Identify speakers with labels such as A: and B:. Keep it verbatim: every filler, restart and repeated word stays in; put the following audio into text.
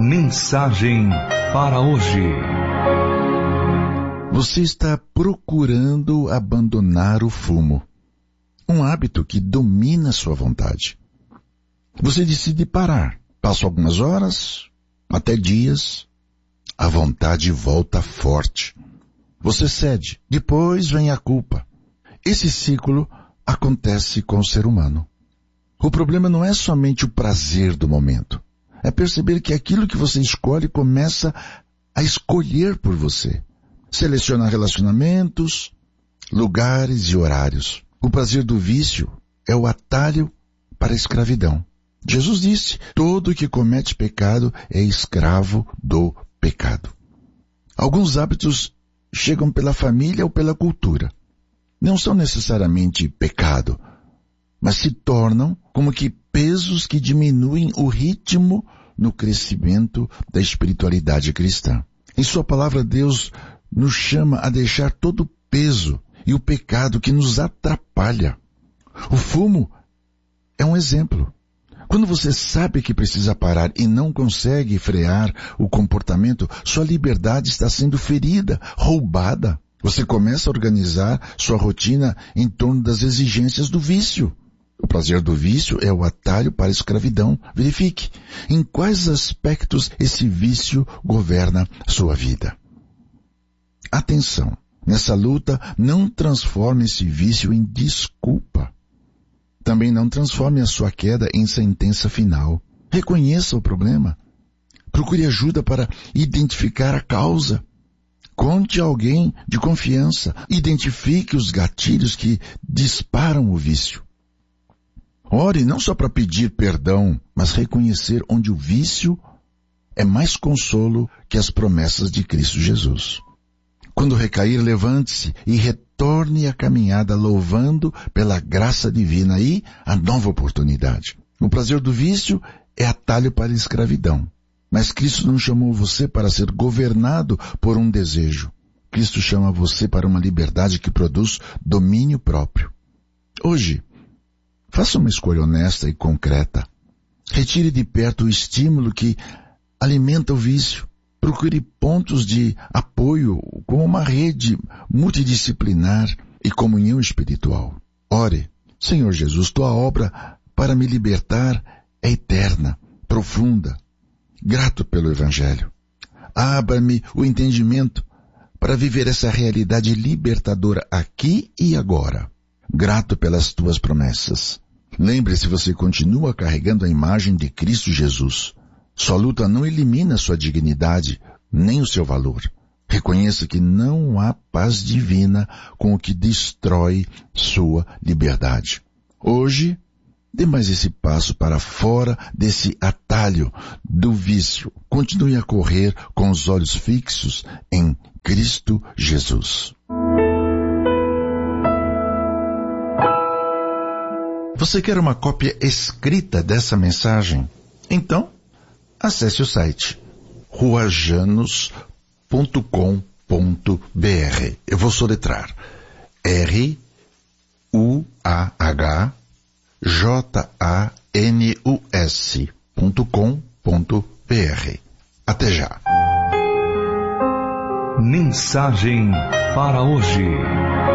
A: Mensagem para hoje.
B: Você está procurando abandonar o fumo, um hábito que domina sua vontade. Você decide parar. Passa algumas horas, até dias, a vontade volta forte. Você cede, depois vem a culpa. Esse ciclo acontece com o ser humano. O problema não é somente o prazer do momento. É perceber que aquilo que você escolhe começa a escolher por você. Seleciona relacionamentos, lugares e horários. O prazer do vício é o atalho para a escravidão. Jesus disse, todo que comete pecado é escravo do pecado. Alguns hábitos chegam pela família ou pela cultura. Não são necessariamente pecado, mas se tornam como que pesos que diminuem o ritmo no crescimento da espiritualidade cristã. Em sua palavra, Deus nos chama a deixar todo o peso e o pecado que nos atrapalha. O fumo é um exemplo. Quando você sabe que precisa parar e não consegue frear o comportamento, sua liberdade está sendo ferida, roubada. Você começa a organizar sua rotina em torno das exigências do vício. O prazer do vício é o atalho para a escravidão. Verifique em quais aspectos esse vício governa sua vida. Atenção, nessa luta não transforme esse vício em desculpa. Também não transforme a sua queda em sentença final. Reconheça o problema. Procure ajuda para identificar a causa. Conte a alguém de confiança. Identifique os gatilhos que disparam o vício. Ore não só para pedir perdão, mas reconhecer onde o vício é mais consolo que as promessas de Cristo Jesus. Quando recair, levante-se e retorne à caminhada louvando pela graça divina e a nova oportunidade. O prazer do vício é atalho para a escravidão. Mas Cristo não chamou você para ser governado por um desejo. Cristo chama você para uma liberdade que produz domínio próprio. Hoje, faça uma escolha honesta e concreta. Retire de perto o estímulo que alimenta o vício. Procure pontos de apoio como uma rede multidisciplinar e comunhão espiritual. Ore, Senhor Jesus, tua obra para me libertar é eterna, profunda. Grato pelo Evangelho. Abra-me o entendimento para viver essa realidade libertadora aqui e agora. Grato pelas tuas promessas. Lembre-se, você continua carregando a imagem de Cristo Jesus. Sua luta não elimina sua dignidade, nem o seu valor. Reconheça que não há paz divina com o que destrói sua liberdade. Hoje, dê mais esse passo para fora desse atalho do vício. Continue a correr com os olhos fixos em Cristo Jesus. Você quer uma cópia escrita dessa mensagem? Então, acesse o site ruajanos ponto com ponto b r. Eu vou soletrar R U A H J A N U S ponto com ponto b r. Até já.
A: Mensagem para hoje.